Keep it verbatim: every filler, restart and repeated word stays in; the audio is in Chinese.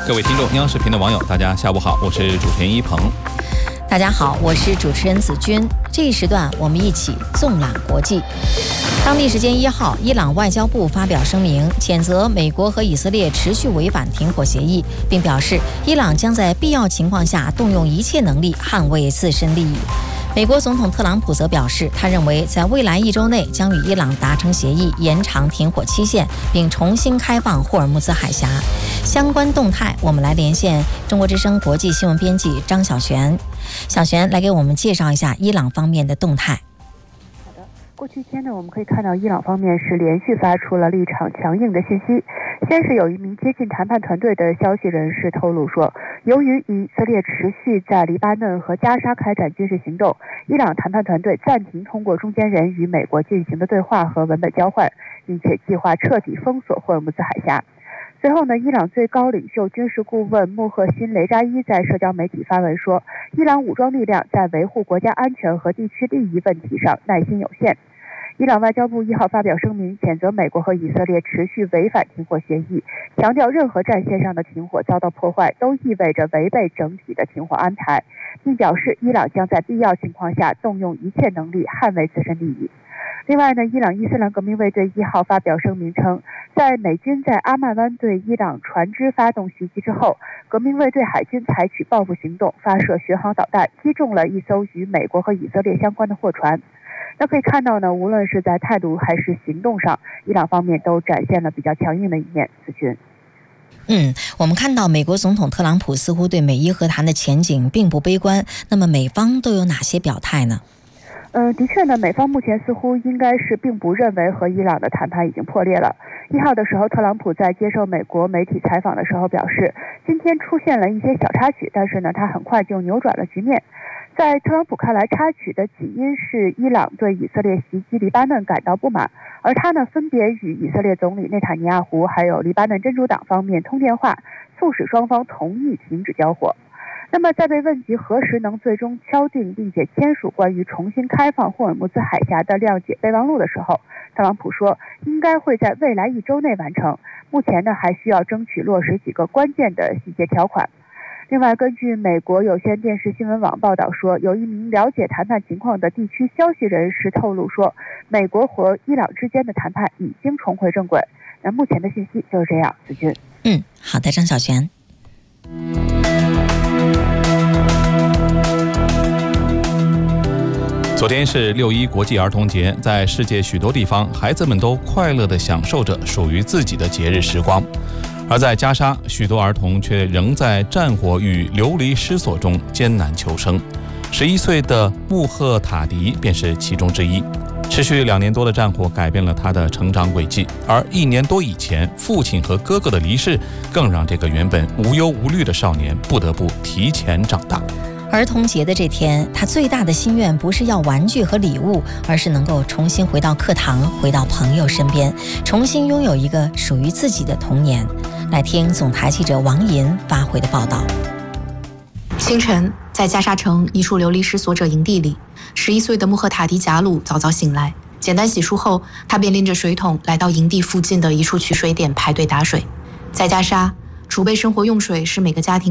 各位听众，央视频的网友，大家下午好，我是主持人一鹏。 大家好，我是主持人子君。这一时段我们一起纵览国际。当地时间一号，伊朗外交部发表声明，谴责美国和以色列持续违反停火协议，并表示伊朗将在必要情况下动用一切能力捍卫自身利益。美国总统特朗普则表示，他认为在未来一周内将与伊朗达成协议，延长停火期限，并重新开放霍尔木兹海峡。相关动态，我们来连线中国之声国际新闻编辑张小璇。小璇来给我们介绍一下伊朗方面的动态。 好的，过去一天呢，我们可以看到伊朗方面是连续发出了立场强硬的信息。先是有一名接近谈判团队的消息人士透露说，由于以色列持续在黎巴嫩和加沙开展军事行动，伊朗谈判团队暂停通过中间人与美国进行的对话和文本交换，并且计划彻底封锁霍尔木兹海峡。随后呢，伊朗最高领袖军事顾问穆赫辛雷扎伊在社交媒体发文说，伊朗武装力量在维护国家安全和地区利益问题上耐心有限。伊朗外交部一号发表声明，谴责美国和以色列持续违反停火协议，强调任何战线上的停火遭到破坏都意味着违背整体的停火安排，并表示伊朗将在必要情况下动用一切能力捍卫自身利益。另外呢，伊朗伊斯兰革命卫队一号发表声明称，在美军在阿曼湾对伊朗船只发动袭击之后，革命卫队海军采取报复行动，发射巡航导弹，击中了一艘与美国和以色列相关的货船。那可以看到呢，无论是在态度还是行动上，伊朗方面都展现了比较强硬的一面。子君。 嗯，我们看到美国总统特朗普似乎对美伊和谈的前景并不悲观，那么美方都有哪些表态呢？ 嗯，的确呢，美方目前似乎应该是并不认为和伊朗的谈判已经破裂了。一号的时候，特朗普在接受美国媒体采访的时候表示，今天出现了一些小插曲，但是呢，他很快就扭转了局面。在特朗普看来，插曲的起因是伊朗对以色列袭击黎巴嫩感到不满，而他呢分别与以色列总理内塔尼亚胡还有黎巴嫩真主党方面通电话，促使双方同意停止交火。那么在被问及何时能最终敲定并且签署关于重新开放霍尔木兹海峡的谅解备忘录的时候，特朗普说应该会在未来一周内完成，目前呢还需要争取落实几个关键的细节条款。另外，根据美国有线电视新闻网报道说，有一名了解谈判情况的地区消息人士透露说，美国和伊朗之间的谈判已经重回正轨。那目前的信息就是这样。子君。 嗯，好的，张小璇。 昨天是六一国际儿童节，在世界许多地方，孩子们都快乐地享受着属于自己的节日时光。而在加沙，许多儿童却仍在战火与流离失所中艰难求生。十一岁的穆赫塔迪便是其中之一。持续两年多的战火改变了他的成长轨迹，而一年多以前，父亲和哥哥的离世，更让这个原本无忧无虑的少年不得不提前长大。 儿童节的这天，他最大的心愿不是要玩具和礼物，而是能够重新回到课堂，回到朋友身边，重新拥有一个属于自己的童年。来听总台记者王银发回的报道。 清晨，在加沙城一处流离失所者营地里，十一岁的穆赫塔迪贾鲁早早醒来，简单洗漱后，他便拎着水桶来到营地附近的一处取水点排队打水。在加沙，储备生活用水是每个家庭